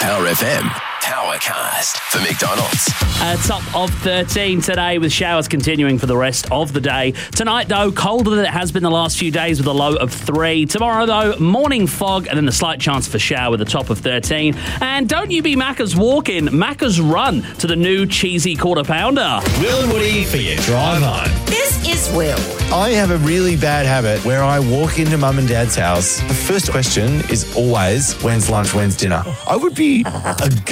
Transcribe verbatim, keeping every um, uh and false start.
Power F M. Powercast for McDonald's. Uh, top of thirteen today with showers continuing for the rest of the day. Tonight, though, colder than it has been the last few days with a low of three. Tomorrow, though, morning fog and then the slight chance for shower with a top of thirteen. And don't you be Macca's walk-in, Macca's run to the new cheesy quarter pounder. Will and Woody for your drive home. This is Will. I have a really bad habit where I walk into mum and dad's house. The first question is always, when's lunch, when's dinner? I would be a